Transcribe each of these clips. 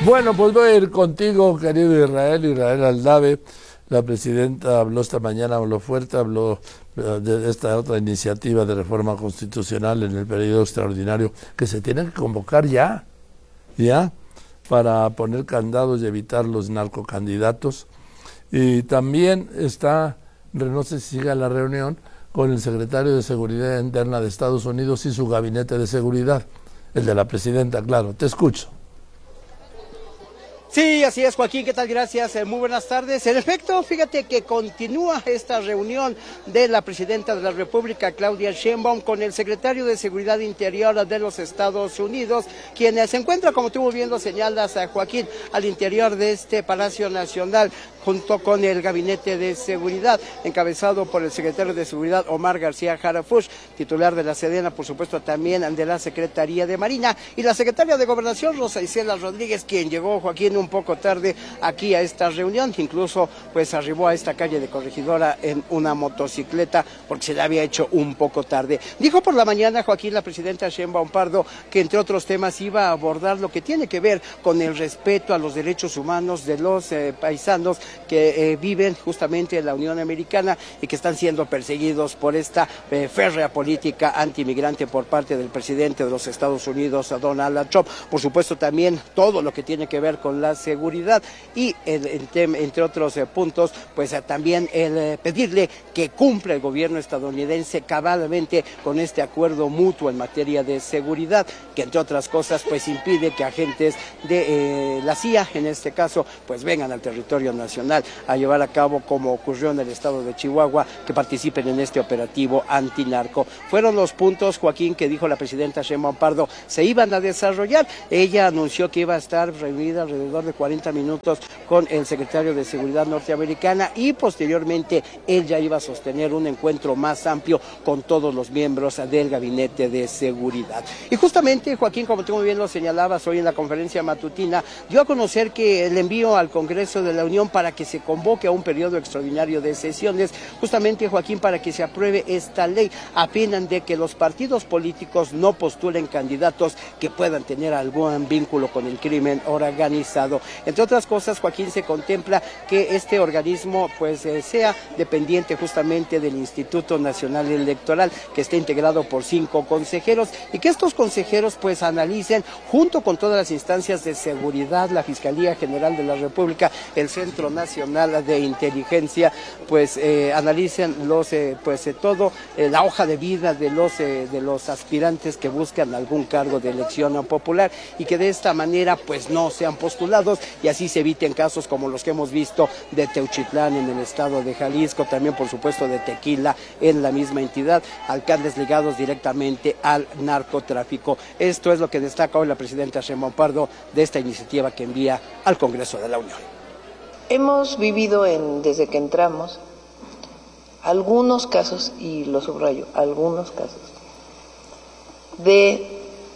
Bueno, pues voy a ir contigo, querido Israel Aldave. La presidenta habló esta mañana, habló fuerte, habló de esta otra iniciativa de reforma constitucional en el periodo extraordinario que se tiene que convocar ya, para poner candados y evitar los narcocandidatos. Y también está, no sé si sigue la reunión con el secretario de Seguridad Interna de Estados Unidos y su gabinete de seguridad, el de la presidenta, claro. Te escucho. Sí, así es, Joaquín, ¿qué tal? Gracias, muy buenas tardes. En efecto, fíjate que continúa esta reunión de la presidenta de la República, Claudia Sheinbaum, con el secretario de Seguridad Interior de los Estados Unidos, quien se encuentra, como tú bien lo señalas, Joaquín, al interior de este Palacio Nacional, junto con el Gabinete de Seguridad, encabezado por el secretario de Seguridad, Omar García Harfuch, titular de la Sedena, por supuesto también de la Secretaría de Marina, y la secretaria de Gobernación, Rosa Isela Rodríguez, quien llegó, Joaquín, un poco tarde aquí a esta reunión, incluso pues arribó a esta calle de Corregidora en una motocicleta porque se le había hecho un poco tarde. Dijo por la mañana, Joaquín, la presidenta Sheinbaum Pardo, que entre otros temas iba a abordar lo que tiene que ver con el respeto a los derechos humanos de los paisanos que viven justamente en la Unión Americana y que están siendo perseguidos por esta férrea política antimigrante por parte del presidente de los Estados Unidos, Donald Trump. Por supuesto también todo lo que tiene que ver con la seguridad y entre otros puntos, pues también el pedirle que cumpla el gobierno estadounidense cabalmente con este acuerdo mutuo en materia de seguridad, que entre otras cosas pues impide que agentes de la CIA, en este caso, pues vengan al territorio nacional a llevar a cabo, como ocurrió en el estado de Chihuahua, que participen en este operativo antinarco. Fueron los puntos, Joaquín, que dijo la presidenta Sheinbaum Pardo se iban a desarrollar. Ella anunció que iba a estar reunida alrededor de 40 minutos con el secretario de Seguridad norteamericana y posteriormente él ya iba a sostener un encuentro más amplio con todos los miembros del Gabinete de Seguridad. Y justamente, Joaquín, como tú muy bien lo señalabas hoy en la conferencia matutina, dio a conocer que el envío al Congreso de la Unión para que se convoque a un periodo extraordinario de sesiones, justamente, Joaquín, para que se apruebe esta ley, a pena de que los partidos políticos no postulen candidatos que puedan tener algún vínculo con el crimen organizado. Entre otras cosas, Joaquín, se contempla que este organismo pues sea dependiente justamente del Instituto Nacional Electoral, que esté integrado por 5 consejeros y que estos consejeros pues analicen junto con todas las instancias de seguridad, la Fiscalía General de la República, el Centro Nacional de Inteligencia, pues analicen la hoja de vida de los aspirantes que buscan algún cargo de elección popular y que de esta manera pues no sean postulados y así se eviten casos como los que hemos visto de Teuchitlán en el estado de Jalisco, también por supuesto de Tequila en la misma entidad, alcaldes ligados directamente al narcotráfico. Esto es lo que destaca hoy la presidenta Sheinbaum Pardo de esta iniciativa que envía al Congreso de la Unión. Hemos vivido desde que entramos algunos casos, y lo subrayo, algunos casos de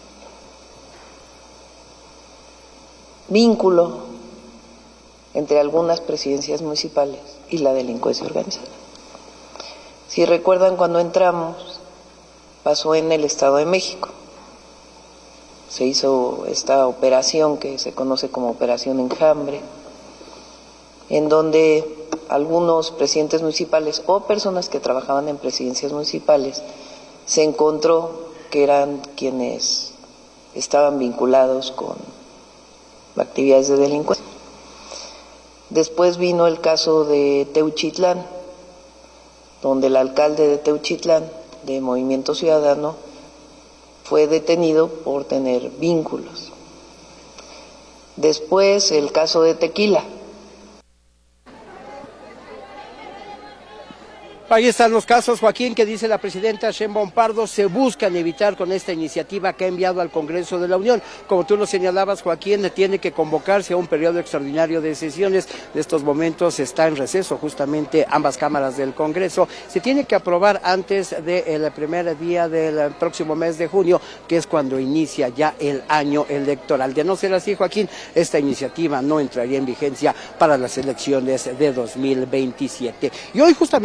vínculo entre algunas presidencias municipales y la delincuencia organizada. Si recuerdan, cuando entramos, pasó en el Estado de México. Se hizo esta operación que se conoce como Operación Enjambre, en donde algunos presidentes municipales o personas que trabajaban en presidencias municipales se encontró que eran quienes estaban vinculados con actividades de delincuencia. Después vino el caso de Teuchitlán, donde el alcalde de Teuchitlán, de Movimiento Ciudadano, fue detenido por tener vínculos. Después el caso de Tequila. Ahí están los casos, Joaquín, que dice la presidenta Sheinbaum Pardo, se buscan evitar con esta iniciativa que ha enviado al Congreso de la Unión. Como tú lo señalabas, Joaquín, tiene que convocarse a un periodo extraordinario de sesiones. En estos momentos está en receso justamente ambas cámaras del Congreso. Se tiene que aprobar antes del primer día del próximo mes de junio, que es cuando inicia ya el año electoral. De no ser así, Joaquín, esta iniciativa no entraría en vigencia para las elecciones de 2027. Y hoy justamente, Joaquín,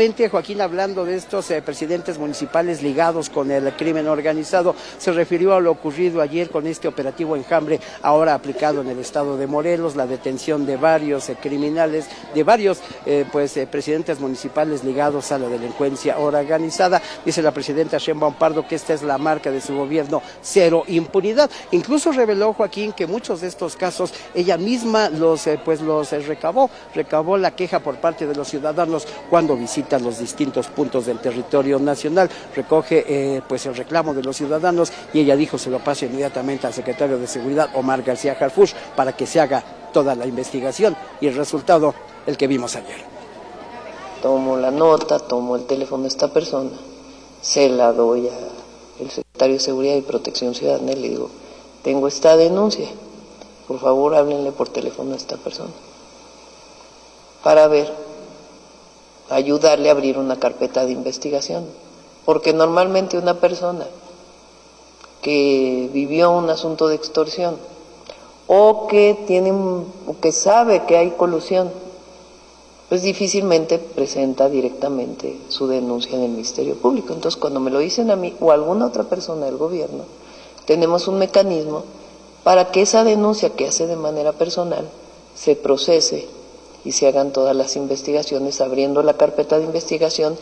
Joaquín, hablando de estos presidentes municipales ligados con el crimen organizado, se refirió a lo ocurrido ayer con este operativo Enjambre, ahora aplicado en el estado de Morelos, la detención de varios criminales, de varios presidentes municipales ligados a la delincuencia organizada. Dice la presidenta Sheinbaum Pardo que esta es la marca de su gobierno, cero impunidad. Incluso reveló, Joaquín, que muchos de estos casos ella misma los recabó la queja por parte de los ciudadanos cuando visita los distintos puntos del territorio nacional, recoge el reclamo de los ciudadanos y ella dijo se lo pase inmediatamente al secretario de Seguridad, Omar García Harfuch, para que se haga toda la investigación, y el resultado, el que vimos ayer. Tomo la nota, tomo el teléfono de esta persona, se la doy al secretario de Seguridad y Protección Ciudadana y le digo, tengo esta denuncia, por favor háblenle por teléfono a esta persona, para ayudarle a abrir una carpeta de investigación, porque normalmente una persona que vivió un asunto de extorsión o que sabe que hay colusión, pues difícilmente presenta directamente su denuncia en el Ministerio Público. Entonces, cuando me lo dicen a mí o a alguna otra persona del gobierno, tenemos un mecanismo para que esa denuncia que hace de manera personal se procese y se hagan todas las investigaciones, abriendo la carpeta de investigación.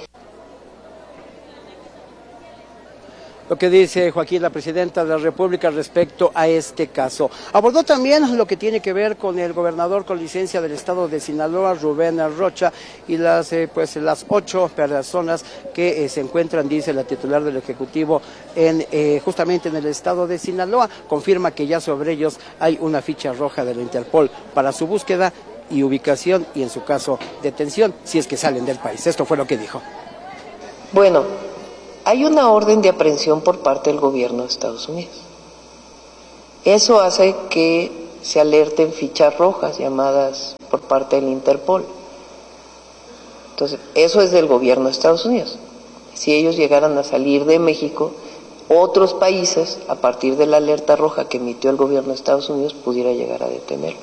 Lo que dice Joaquín, la presidenta de la República, respecto a este caso. Abordó también lo que tiene que ver con el gobernador con licencia del estado de Sinaloa, Rubén Rocha, y las 8 personas que se encuentran, dice la titular del Ejecutivo, justamente en el estado de Sinaloa. Confirma que ya sobre ellos hay una ficha roja de la Interpol para su búsqueda y ubicación y, en su caso, detención, si es que salen del país. Esto fue lo que dijo. Bueno, hay una orden de aprehensión por parte del gobierno de Estados Unidos. Eso hace que se alerten fichas rojas llamadas por parte del Interpol. Entonces, eso es del gobierno de Estados Unidos. Si ellos llegaran a salir de México, otros países, a partir de la alerta roja que emitió el gobierno de Estados Unidos, pudiera llegar a detenerlos.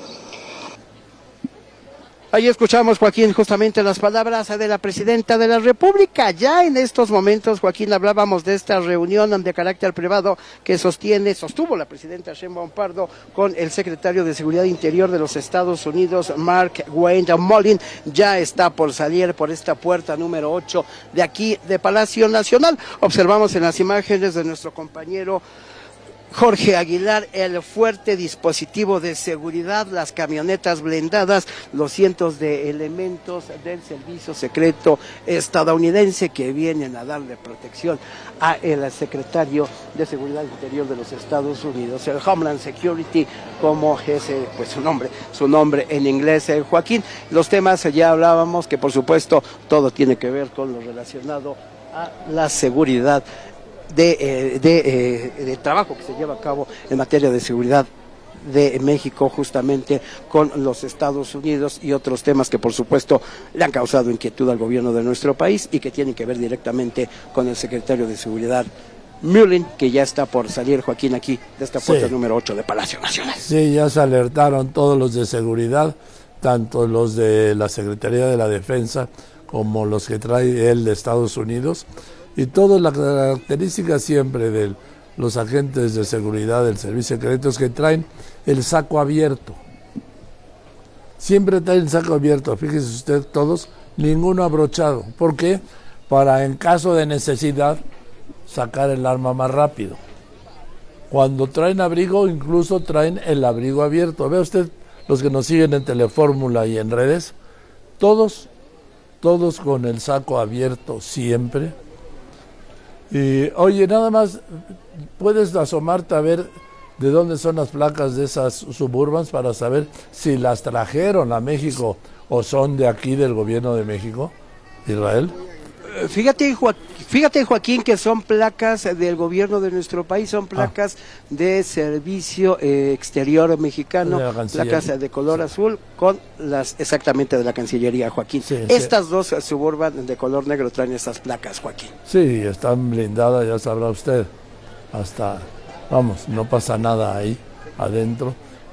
Ahí escuchamos, Joaquín, justamente las palabras de la presidenta de la República. Ya en estos momentos, Joaquín, hablábamos de esta reunión de carácter privado que sostuvo la presidenta Sheinbaum Pardo con el secretario de Seguridad Interior de los Estados Unidos, Mark Wayne-Mullin. Ya está por salir por esta puerta número 8 de aquí de Palacio Nacional. Observamos en las imágenes de nuestro compañero Jorge Aguilar el fuerte dispositivo de seguridad, las camionetas blindadas, los cientos de elementos del servicio secreto estadounidense que vienen a darle protección a el secretario de Seguridad Interior de los Estados Unidos, el Homeland Security, como es su nombre en inglés, Joaquín. Los temas ya hablábamos que por supuesto todo tiene que ver con lo relacionado a la seguridad de trabajo que se lleva a cabo en materia de seguridad de México, justamente con los Estados Unidos, y otros temas que por supuesto le han causado inquietud al gobierno de nuestro país y que tienen que ver directamente con el secretario de Seguridad, Mullin, que ya está por salir, Joaquín, aquí de esta puerta número 8 de Palacio Nacional. Sí, ya se alertaron todos los de seguridad, tanto los de la Secretaría de la Defensa como los que trae él de Estados Unidos. Y toda la característica siempre de los agentes de seguridad del servicio secreto es que traen el saco abierto. Siempre traen el saco abierto, fíjese usted todos, ninguno abrochado. ¿Por qué? Para en caso de necesidad sacar el arma más rápido. Cuando traen abrigo, incluso traen el abrigo abierto. Vea usted los que nos siguen en Telefórmula y en redes, todos con el saco abierto siempre. Y oye, nada más, ¿puedes asomarte a ver de dónde son las placas de esas Suburbans para saber si las trajeron a México o son de aquí del gobierno de México, Israel? Fíjate, Joaquín, que son placas del gobierno de nuestro país, son placas de servicio exterior mexicano, placas de color azul con las exactamente de la Cancillería, Joaquín. Sí, estas dos Suburban de color negro traen estas placas, Joaquín. Sí, están blindadas, ya sabrá usted. Hasta, vamos, no pasa nada ahí adentro.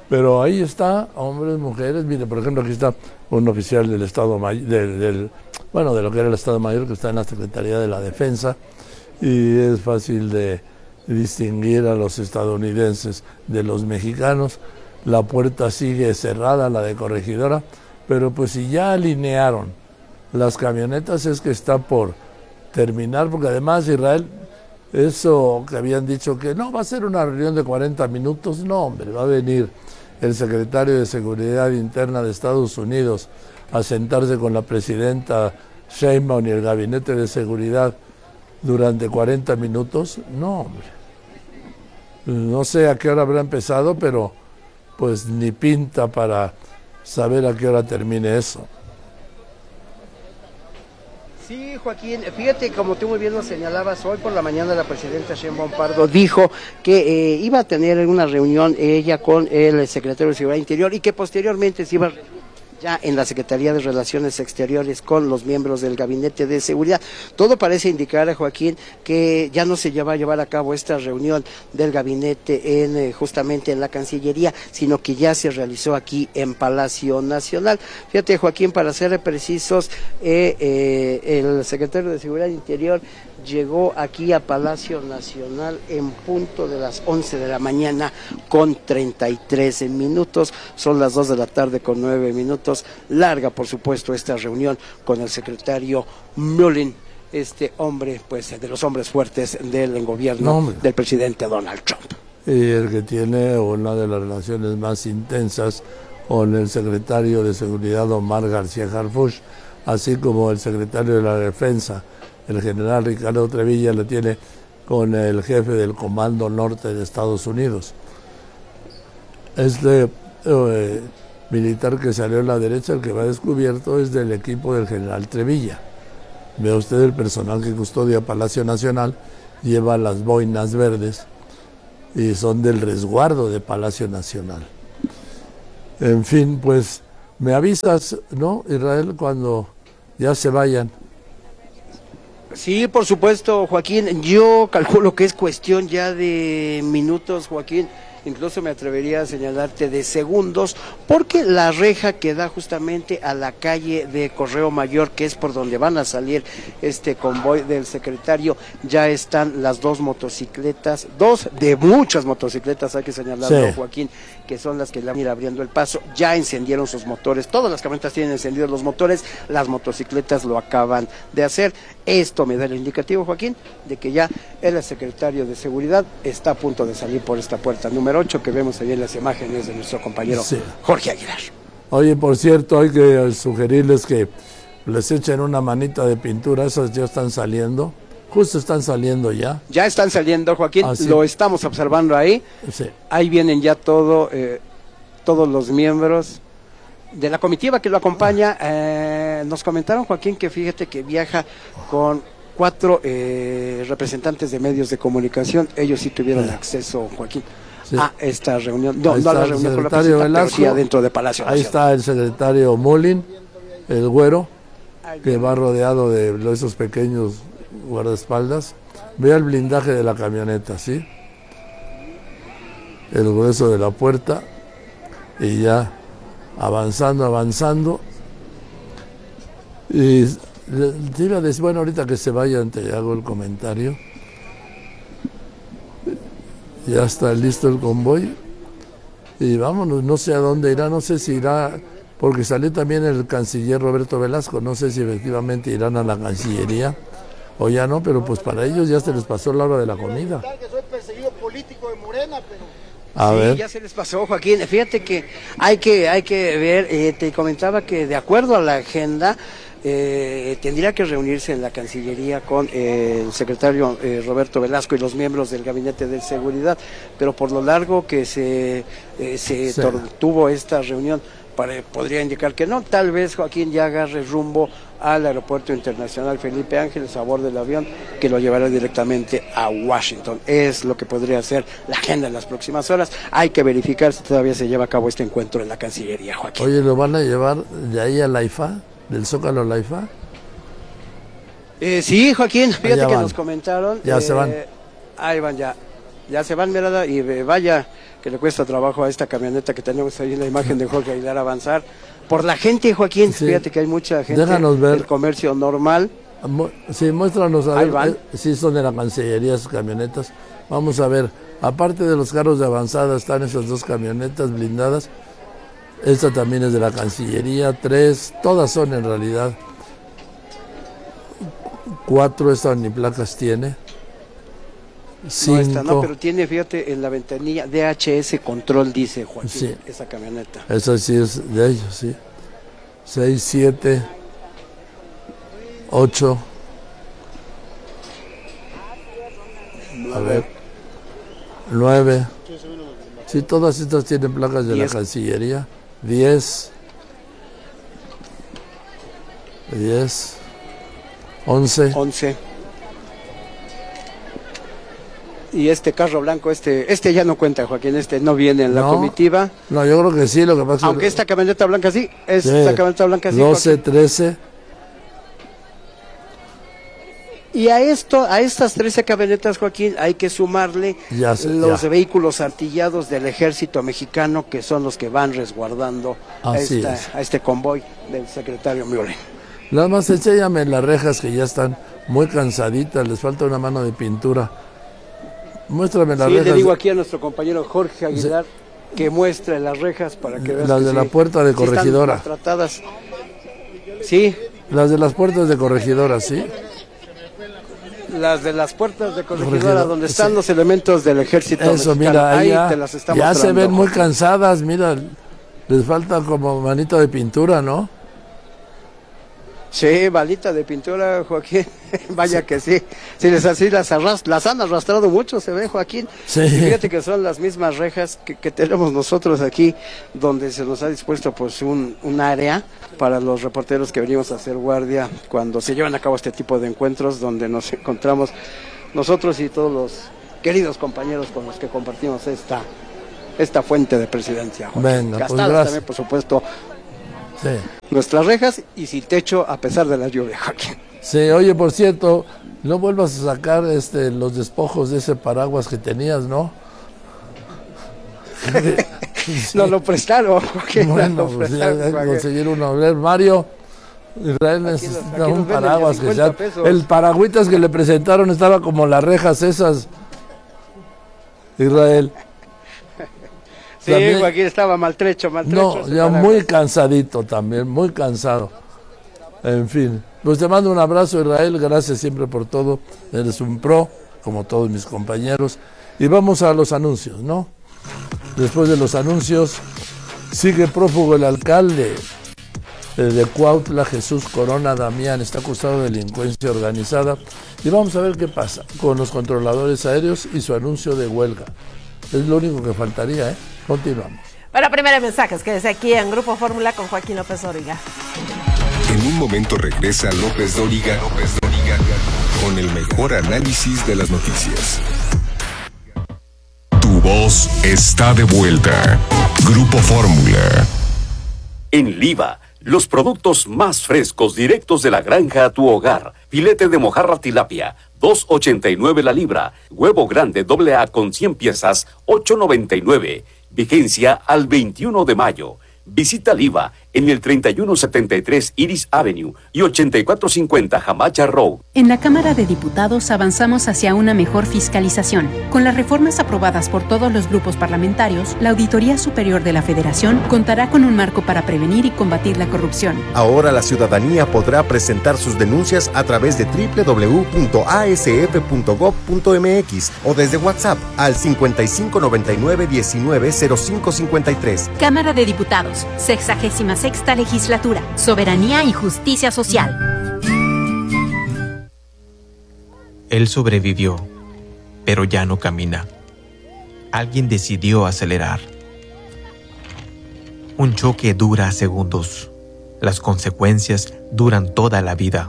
Pero ahí está, hombres, mujeres. Mire, por ejemplo, aquí está un oficial del Estado Mayor, bueno, de lo que era el Estado Mayor, que está en la Secretaría de la Defensa, y es fácil de distinguir a los estadounidenses de los mexicanos. La puerta sigue cerrada, la de Corregidora, pero pues si ya alinearon las camionetas es que está por terminar, porque además Israel, eso que habían dicho que no, va a ser una reunión de 40 minutos, no hombre, va a venir el secretario de Seguridad Interna de Estados Unidos a sentarse con la presidenta Sheinbaum y el gabinete de seguridad durante 40 minutos, no hombre. No sé a qué hora habrá empezado, pero pues ni pinta para saber a qué hora termine eso. Sí, Joaquín, fíjate, como tú muy bien lo señalabas, hoy por la mañana la presidenta Sheinbaum Pardo dijo que iba a tener una reunión ella con el secretario de Seguridad Interior y que posteriormente se iba a ya en la Secretaría de Relaciones Exteriores con los miembros del Gabinete de Seguridad. Todo parece indicar, Joaquín, que ya no se va a llevar a cabo esta reunión del gabinete justamente en la Cancillería, sino que ya se realizó aquí en Palacio Nacional. Fíjate, Joaquín, para ser precisos, el secretario de Seguridad Interior llegó aquí a Palacio Nacional en punto de las 11 de la mañana con 33 minutos, son las 2 de la tarde con 9 minutos, larga por supuesto esta reunión con el secretario Mullin, este hombre pues de los hombres fuertes del gobierno del presidente Donald Trump. Y el que tiene una de las relaciones más intensas con el secretario de Seguridad Omar García Harfuch, así como el secretario de la Defensa, el general Ricardo Trevilla, le tiene con el jefe del Comando Norte de Estados Unidos. Este militar que salió a la derecha, el que va descubierto, es del equipo del general Trevilla. Ve usted el personal que custodia Palacio Nacional, lleva las boinas verdes y son del resguardo de Palacio Nacional. En fin, pues me avisas, ¿no, Israel, cuando ya se vayan? Sí, por supuesto, Joaquín. Yo calculo que es cuestión ya de minutos, Joaquín. Incluso me atrevería a señalarte de segundos, porque la reja que da justamente a la calle de Correo Mayor, que es por donde van a salir este convoy del secretario, ya están las dos motocicletas, dos de muchas motocicletas, hay que señalarlo, sí, Joaquín, que son las que le van a ir abriendo el paso. Ya encendieron sus motores, todas las camionetas tienen encendidos los motores, las motocicletas lo acaban de hacer. Esto me da el indicativo, Joaquín, de que ya el secretario de Seguridad está a punto de salir por esta puerta número 8 que vemos ahí en las imágenes de nuestro compañero Jorge Aguilar. Oye, por cierto, hay que sugerirles que les echen una manita de pintura, esas ya están saliendo, justo están saliendo ya. Ya están saliendo, Joaquín, lo estamos observando ahí, ahí vienen ya todos los miembros de la comitiva que lo acompaña. Nos comentaron, Joaquín, que fíjate que viaja con 4 representantes de medios de comunicación. Ellos sí tuvieron acceso, Joaquín, a esta reunión. No a la reunión con la presidenta, pero sí adentro de Palacio Nacional. Ahí está el secretario Mullin, el güero, que va rodeado de esos pequeños guardaespaldas. Vea el blindaje de la camioneta, ¿sí? El grueso de la puerta, y ya avanzando, y te iba a decir, bueno, ahorita que se vayan te hago el comentario. Ya está listo el convoy y vámonos, no sé a dónde irá, no sé si irá, porque salió también el canciller Roberto Velasco, no sé si efectivamente irán a la Cancillería o ya no, pero pues para ellos ya se les pasó la hora de la comida. Soy perseguido político de Morena, pero... A ver. Ya se les pasó, Joaquín. Fíjate que hay que ver, te comentaba que de acuerdo a la agenda tendría que reunirse en la Cancillería con el secretario Roberto Velasco y los miembros del Gabinete de Seguridad, pero por lo largo que se tuvo esta reunión, podría indicar que no. Tal vez, Joaquín, ya agarre rumbo al Aeropuerto Internacional Felipe Ángeles a bordo del avión que lo llevará directamente a Washington. Es lo que podría ser la agenda en las próximas horas. Hay que verificar si todavía se lleva a cabo este encuentro en la Cancillería, Joaquín. Oye, ¿lo van a llevar de ahí a la IFA? ¿Del Zócalo a la IFA? Sí, Joaquín, fíjate que nos comentaron. Ya se van. Ahí van ya. Ya se van, mirada, y vaya que le cuesta trabajo a esta camioneta que tenemos ahí en la imagen de Jorge Aguilar avanzar. Por la gente, Joaquín, Sí. Fíjate que hay mucha gente Déjanos ver. del comercio normal. Sí, muéstranos a Ahí ver. van. Sí, son de la Cancillería esas camionetas. Vamos a ver. Aparte de los carros de avanzada, están esas 2 camionetas blindadas. Esta también es de la Cancillería. 3, todas son en realidad. 4, esta ni placas tiene. 5. No está, no, pero tiene, fíjate, en la ventanilla DHS Control, dice Joaquín, Sí. esa camioneta. Esa sí es de ellos, sí. 6, 7, 8. A ver. 9. Sí, todas estas tienen placas de 10. la Cancillería. 10. 10. 11. 11. Y este carro blanco, este ya no cuenta, Joaquín, este no viene en la No. comitiva. No, yo creo que sí, lo que pasa es Aunque que... esta camioneta blanca sí, Sí. esta camioneta blanca sí. 12, Joaquín. 13. Y a estas 13 camionetas, Joaquín, hay que sumarle Ya sé, los ya. vehículos artillados del ejército mexicano, que son los que van resguardando Así es. a este convoy del secretario Müller. Nada más enséñame las rejas que ya están muy cansaditas, les falta una mano de pintura. Muéstrame las Sí, rejas. le digo aquí a nuestro compañero Jorge Aguilar que muestre las rejas para que veas Las que de sí, la puerta de sí están Corregidora. maltratadas. Sí, Las de las puertas de Corregidora, ¿sí? las de las puertas de Corregidora, Corregidora, donde están sí. los elementos del ejército Eso, mexicano. mira, ahí Ahí te las está ya se mostrando, ven muy Jorge. cansadas, mira, les falta como manito de pintura, ¿no? Sí, balita de pintura, Joaquín. Vaya que sí. Sí, las han arrastrado mucho, se ve, Joaquín. Sí. Y fíjate que son las mismas rejas que tenemos nosotros aquí, donde se nos ha dispuesto pues un área para los reporteros que venimos a hacer guardia cuando se llevan a cabo este tipo de encuentros, donde nos encontramos nosotros y todos los queridos compañeros con los que compartimos esta fuente de presidencia, Joaquín. Venga, pues, Gastadas gracias. también, por supuesto, Sí. nuestras rejas y sin techo a pesar de la lluvia, Joaquín. Sí, oye, por cierto, no vuelvas a sacar los despojos de ese paraguas que tenías, ¿no? Nos lo prestaron, Joaquín. Bueno, nos lo pues ya prestaron, hay que Joaquín. conseguir uno. A ver, Mario, Israel Aquí necesita los un venden paraguas a que 50 sea. pesos. El paragüitas que le presentaron estaba como las rejas esas. Israel. Sí, También- Joaquín estaba maltrecho. No, ese ya paraguas. muy cansadito también, muy cansado. En fin, pues te mando un abrazo, Israel, gracias siempre por todo. Eres un pro, como todos mis compañeros. Y vamos a los anuncios, ¿no? Después de los anuncios, sigue prófugo el alcalde de Cuautla, Jesús Corona Damián, está acusado de delincuencia organizada. Y vamos a ver qué pasa con los controladores aéreos y su anuncio de huelga. Es lo único que faltaría, ¿eh? Continuamos. Bueno, primero mensajes, quédese aquí en Grupo Fórmula con Joaquín López Dóriga. En un momento regresa López Dóriga, con el mejor análisis de las noticias. Tu voz está de vuelta. Grupo Fórmula. En Liva, los productos más frescos directos de la granja a tu hogar. Filete de mojarra tilapia, $2.89 la libra. Huevo grande AA con 100 piezas, $8.99. Vigencia al 21 de mayo. Visita Liva en el 3173 Iris Avenue y 8450 Hamacha Road. En la Cámara de Diputados avanzamos hacia una mejor fiscalización. Con las reformas aprobadas por todos los grupos parlamentarios, la Auditoría Superior de la Federación contará con un marco para prevenir y combatir la corrupción. Ahora la ciudadanía podrá presentar sus denuncias a través de www.asf.gov.mx o desde WhatsApp al 5599190553. Cámara de Diputados, 66ª Legislatura, Soberanía y Justicia Social. Él sobrevivió, pero ya no camina. Alguien decidió acelerar. Un choque dura segundos. Las consecuencias duran toda la vida.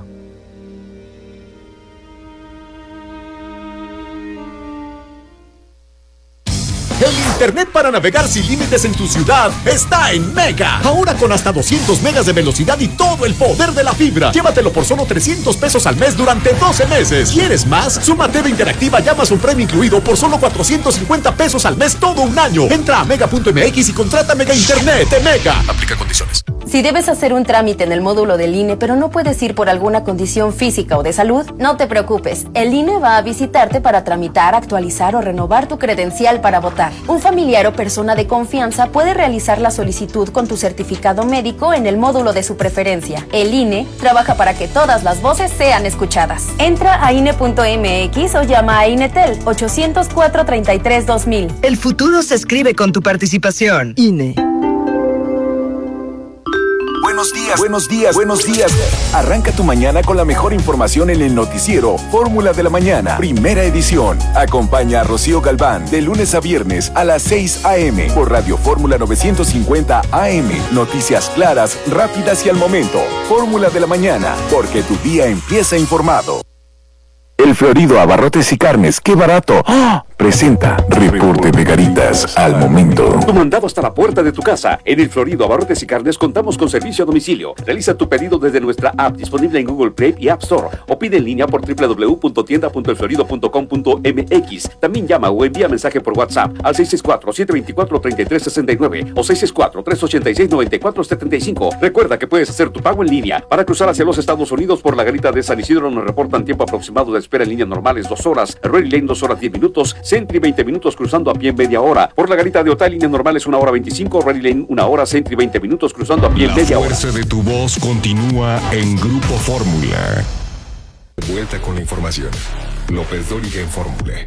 El internet para navegar sin límites en tu ciudad está en Mega. Ahora con hasta 200 megas de velocidad y todo el poder de la fibra. Llévatelo por solo 300 pesos al mes durante 12 meses. ¿Quieres más? Suma TV interactiva y Amazon Prime incluido por solo 450 pesos al mes todo un año. Entra a mega.mx y contrata Mega Internet de Mega. Aplica condiciones. Si debes hacer un trámite en el módulo del INE, pero no puedes ir por alguna condición física o de salud, no te preocupes. El INE va a visitarte para tramitar, actualizar o renovar tu credencial para votar. Un familiar o persona de confianza puede realizar la solicitud con tu certificado médico en el módulo de su preferencia. El INE trabaja para que todas las voces sean escuchadas. Entra a INE.mx o llama a INETEL 804-33-2000. El futuro se escribe con tu participación. INE. Buenos días. Arranca tu mañana con la mejor información en el noticiero Fórmula de la Mañana, primera edición. Acompaña a Rocío Galván de lunes a viernes a las 6 a.m. por Radio Fórmula 950 AM. Noticias claras, rápidas y al momento. Fórmula de la Mañana, porque tu día empieza informado. El Florido Abarrotes y Carnes, ¡qué barato! ¡Oh! Presenta Reporte de Garitas al momento. Tu mandado hasta la puerta de tu casa. En El Florido Abarrotes y Carnes contamos con servicio a domicilio. Realiza tu pedido desde nuestra app disponible en Google Play y App Store o pide en línea por www.tienda.elflorido.com.mx. También llama o envía mensaje por WhatsApp al 664-724-3369 o 664-386-9475. Recuerda que puedes hacer tu pago en línea. Para cruzar hacia los Estados Unidos por la garita de San Isidro nos reportan tiempo aproximado de espera en líneas normales 2 horas, Ready Lane 2 horas 10 minutos, Sentry 20 minutos cruzando a pie en media hora. Por la garita de Otay, líneas normales 1 hora 25, Ready Lane 1 hora, Sentry 20 minutos cruzando a pie en media hora. La fuerza de tu voz continúa en Grupo Fórmula. Vuelta con la información. López Dóriga en Fórmula.